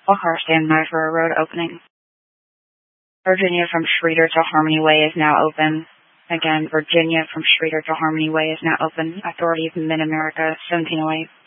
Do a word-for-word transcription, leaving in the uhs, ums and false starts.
All cars stand by for a road opening. Virginia from Schroeder to Harmony Way is now open. Again, Virginia from Schroeder to Harmony Way is now open. Authority of Mid-America, seventeen oh eight.